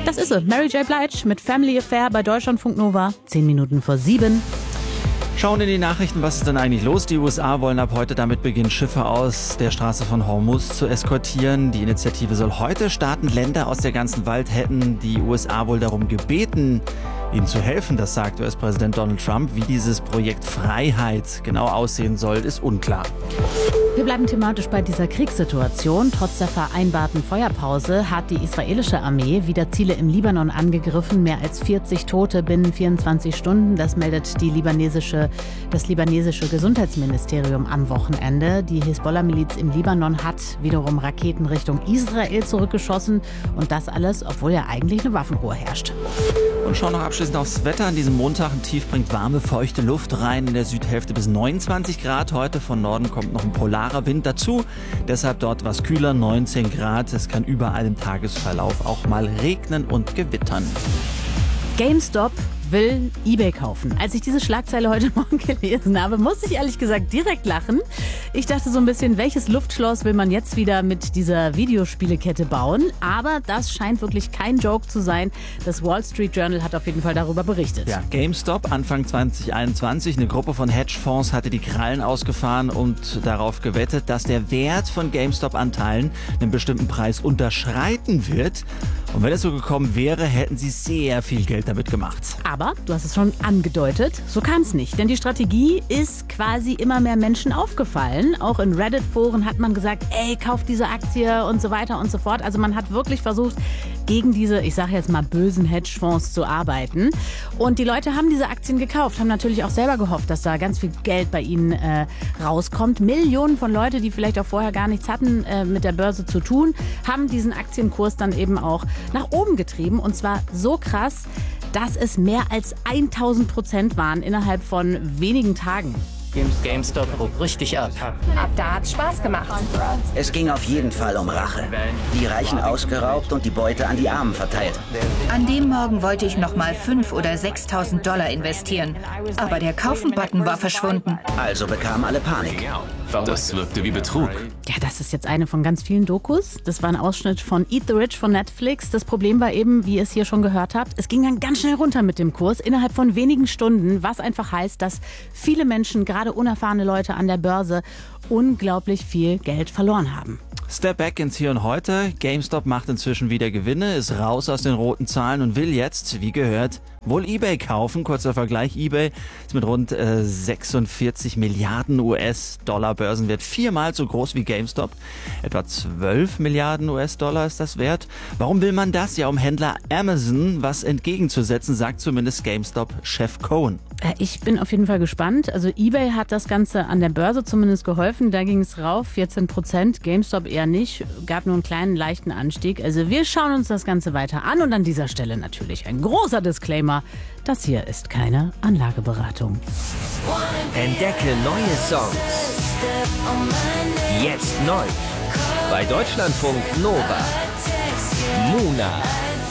Das ist sie, Mary J. Blige mit Family Affair bei Deutschlandfunk Nova, 10 Minuten vor 7. Schauen in die Nachrichten, was ist denn eigentlich los? Die USA wollen ab heute damit beginnen, Schiffe aus der Straße von Hormuz zu eskortieren. Die Initiative soll heute starten. Länder aus der ganzen Welt hätten die USA wohl darum gebeten, ihnen zu helfen. Das sagt US-Präsident Donald Trump. Wie dieses Projekt Freiheit genau aussehen soll, ist unklar. Wir bleiben thematisch bei dieser Kriegssituation. Trotz der vereinbarten Feuerpause hat die israelische Armee wieder Ziele im Libanon angegriffen. Mehr als 40 Tote binnen 24 Stunden. Das meldet das libanesische Gesundheitsministerium am Wochenende. Die Hisbollah-Miliz im Libanon hat wiederum Raketen Richtung Israel zurückgeschossen. Und das alles, obwohl ja eigentlich eine Waffenruhe herrscht. Und schauen noch abschließend aufs Wetter. An diesem Montag ein Tief bringt warme, feuchte Luft rein. In der Südhälfte bis 29 Grad. Heute von Norden kommt noch ein polarer Wind dazu. Deshalb dort was kühler, 19 Grad. Es kann überall im Tagesverlauf auch mal regnen und gewittern. GameStop will eBay kaufen. Als ich diese Schlagzeile heute Morgen gelesen habe, musste ich ehrlich gesagt direkt lachen. Ich dachte so ein bisschen, welches Luftschloss will man jetzt wieder mit dieser Videospielekette bauen? Aber das scheint wirklich kein Joke zu sein. Das Wall Street Journal hat auf jeden Fall darüber berichtet. Ja, GameStop Anfang 2021. Eine Gruppe von Hedgefonds hatte die Krallen ausgefahren und darauf gewettet, dass der Wert von GameStop-Anteilen einen bestimmten Preis unterschreiten wird. Und wenn es so gekommen wäre, hätten sie sehr viel Geld damit gemacht. Aber, du hast es schon angedeutet, so kam es nicht. Denn die Strategie ist quasi immer mehr Menschen aufgefallen. Auch in Reddit-Foren hat man gesagt, ey, kauf diese Aktie und so weiter und so fort. Also man hat wirklich versucht, gegen diese, ich sage jetzt mal, bösen Hedgefonds zu arbeiten. Und die Leute haben diese Aktien gekauft, haben natürlich auch selber gehofft, dass da ganz viel Geld bei ihnen rauskommt. Millionen von Leuten, die vielleicht auch vorher gar nichts hatten mit der Börse zu tun, haben diesen Aktienkurs dann eben auch nach oben getrieben. Und zwar so krass, dass es mehr als 1000% waren innerhalb von wenigen Tagen. GameStop hob richtig ab. Ab da hat's Spaß gemacht. Es ging auf jeden Fall um Rache. Die Reichen ausgeraubt und die Beute an die Armen verteilt. An dem Morgen wollte ich noch mal 5.000 oder 6.000 Dollar investieren. Aber der Kaufen-Button war verschwunden. Also bekamen alle Panik. Das wirkte wie Betrug. Ja, das ist jetzt eine von ganz vielen Dokus. Das war ein Ausschnitt von Eat the Rich von Netflix. Das Problem war eben, wie ihr es hier schon gehört habt, es ging dann ganz schnell runter mit dem Kurs innerhalb von wenigen Stunden, was einfach heißt, dass viele Menschen, gerade unerfahrene Leute an der Börse, unglaublich viel Geld verloren haben. Step back ins Hier und Heute. GameStop macht inzwischen wieder Gewinne, ist raus aus den roten Zahlen und will jetzt, wie gehört, wohl eBay kaufen. Kurzer Vergleich, eBay ist mit rund 46 Milliarden US-Dollar Börsenwert 4-mal so groß wie GameStop. Etwa 12 Milliarden US-Dollar ist das wert. Warum will man das? Ja, um Händler Amazon was entgegenzusetzen, sagt zumindest GameStop-Chef Cohen. Ich bin auf jeden Fall gespannt. Also eBay hat das Ganze an der Börse zumindest geholfen. Da ging es rauf, 14%. GameStop eher nicht. Gab nur einen kleinen, leichten Anstieg. Also wir schauen uns das Ganze weiter an. Und an dieser Stelle natürlich ein großer Disclaimer. Das hier ist keine Anlageberatung. Entdecke neue Songs. Jetzt neu. Bei Deutschlandfunk Nova. Muna.